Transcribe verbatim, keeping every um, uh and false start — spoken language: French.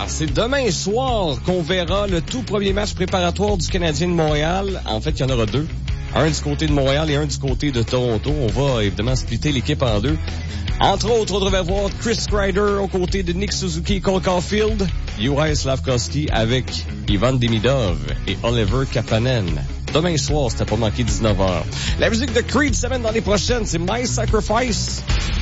soir, c'est demain soir qu'on verra le tout premier match préparatoire du Canadien de Montréal. En fait, il y en aura deux. Un du côté de Montréal et un du côté de Toronto. On va évidemment splitter l'équipe en deux. Entre autres, on devrait voir Chris Kreider aux côtés de Nick Suzuki et Cole Caulfield, Juraj Slafkovský avec Ivan Demidov et Oliver Kapanen. Demain soir, c'était pas manqué dix-neuf heures. La musique de Creed semaine dans les prochaines, c'est My Sacrifice.